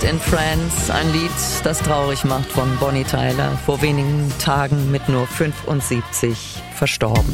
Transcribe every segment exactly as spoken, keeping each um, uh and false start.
in Friends, ein Lied, das traurig macht, von Bonnie Tyler, vor wenigen Tagen mit nur fünfundsiebzig verstorben.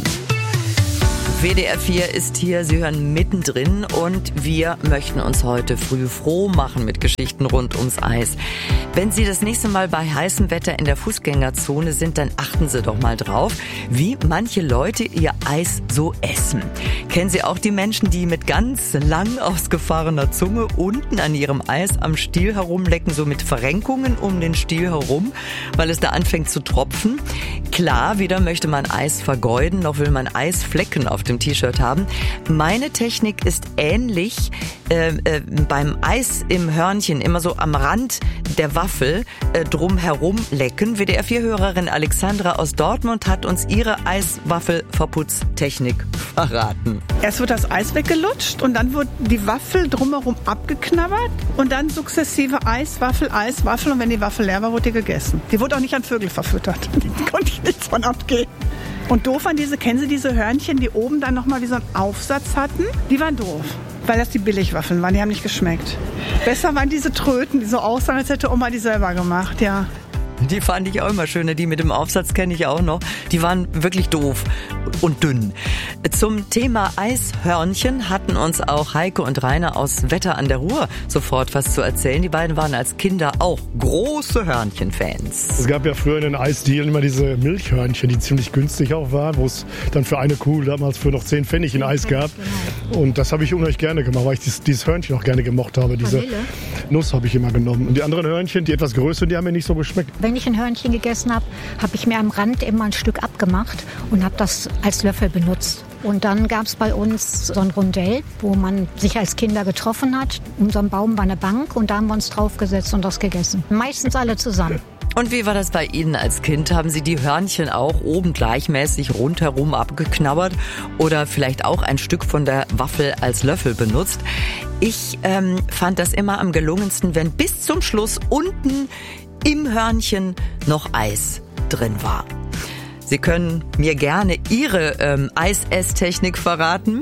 W D R vier ist hier, Sie hören mittendrin und wir möchten uns heute früh froh machen mit Geschichten rund ums Eis. Wenn Sie das nächste Mal bei heißem Wetter in der Fußgängerzone sind, dann achten Sie doch mal drauf, wie manche Leute ihr Eis so essen. Kennen Sie auch die Menschen, die mit ganz lang ausgefahrener Zunge unten an ihrem Eis am Stiel herumlecken, so mit Verrenkungen um den Stiel herum, weil es da anfängt zu tropfen? Klar, weder möchte man Eis vergeuden, noch will man Eisflecken auf dem T-Shirt haben. Meine Technik ist ähnlich äh, äh, beim Eis im Hörnchen, immer so am Rand der Waffel äh, drum herum lecken. W D R vier-Hörerin Alexandra aus Dortmund hat uns ihre Eiswaffelverputztechnik verraten. Erst wird das Eis weggelutscht und dann wird die Waffel drumherum abgeknabbert und dann sukzessive Eis, Waffel, Eis, Waffel und wenn die Waffel leer war, wurde die gegessen. Die wurde auch nicht an Vögel verfüttert. Da konnte ich nichts von abgehen. Und doof an diese, kennen Sie diese Hörnchen, die oben dann nochmal wie so einen Aufsatz hatten? Die waren doof, weil das die Billigwaffeln waren, die haben nicht geschmeckt. Besser waren diese Tröten, die so aussahen, als hätte Oma die selber gemacht, ja. Die fand ich auch immer schöner, die mit dem Aufsatz kenne ich auch noch. Die waren wirklich doof und dünn. Zum Thema Eishörnchen hatten uns auch Heike und Rainer aus Wetter an der Ruhr sofort was zu erzählen. Die beiden waren als Kinder auch große Hörnchen-Fans. Es gab ja früher in den Eisdielen immer diese Milchhörnchen, die ziemlich günstig auch waren, wo es dann für eine Kuh damals für noch zehn Pfennig ein Eis gab. Und das habe ich unheimlich gerne gemacht, weil ich dieses, dieses Hörnchen auch gerne gemocht habe. Diese Vanille? Nuss habe ich immer genommen. Und die anderen Hörnchen, die etwas größer, die haben mir nicht so geschmeckt. Wenn ich ein Hörnchen gegessen habe, habe ich mir am Rand immer ein Stück abgemacht und habe das als Löffel benutzt. Und dann gab es bei uns so ein Rondell, wo man sich als Kinder getroffen hat. Um so einen Baum war eine Bank und da haben wir uns draufgesetzt und das gegessen. Meistens alle zusammen. Und wie war das bei Ihnen als Kind? Haben Sie die Hörnchen auch oben gleichmäßig rundherum abgeknabbert oder vielleicht auch ein Stück von der Waffel als Löffel benutzt? Ich ähm, fand das immer am gelungensten, wenn bis zum Schluss unten im Hörnchen noch Eis drin war. Sie können mir gerne Ihre ähm, Eis-Ess-Technik verraten.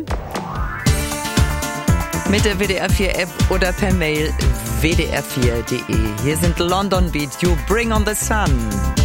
Mit der W D R vier App oder per Mail w d r vier punkt d e. Hier sind London Beat, You Bring on the Sun.